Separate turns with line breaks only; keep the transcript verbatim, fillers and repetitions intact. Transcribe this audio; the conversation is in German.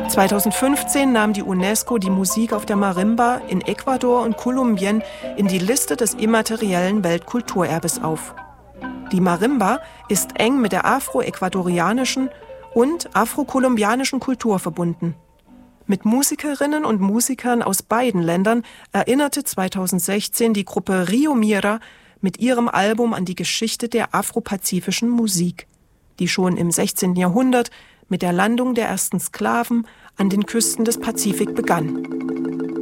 zweitausendfünfzehn nahm die UNESCO die Musik auf der Marimba in Ecuador und Kolumbien in die Liste des immateriellen Weltkulturerbes auf. Die Marimba ist eng mit der afro-ecuadorianischen und afro-kolumbianischen Kultur verbunden. Mit Musikerinnen und Musikern aus beiden Ländern erinnerte zweitausendsechzehn die Gruppe Rio Mira mit ihrem Album an die Geschichte der afropazifischen Musik, die schon im sechzehnten Jahrhundert mit der Landung der ersten Sklaven an den Küsten des Pazifik begann.